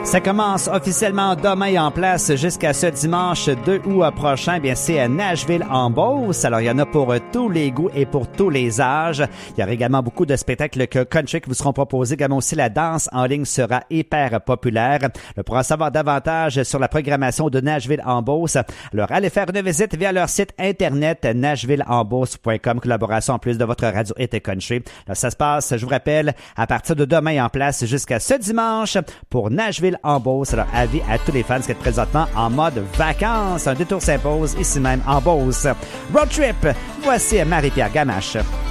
Ça commence officiellement demain en place jusqu'à ce dimanche 2 août prochain. Eh bien, c'est à Nashville en Beauce. Alors, il y en a pour tous les goûts et pour tous les âges. Il y aura également beaucoup de spectacles country qui vous seront proposés. Également aussi, la danse en ligne sera hyper populaire. Pour en savoir davantage sur la programmation de Nashville en Beauce, alors allez faire une visite via leur site internet nashvilleenbeauce.com. Collaboration en plus de votre radio Été Country. Alors, ça se passe, je vous rappelle, à partir de demain en place jusqu'à ce dimanche pour Nashville en Beauce. Alors, avis à tous les fans qui sont présentement en mode vacances. Un détour s'impose ici même en Beauce. Road Trip, voici Marie-Pierre Gamache.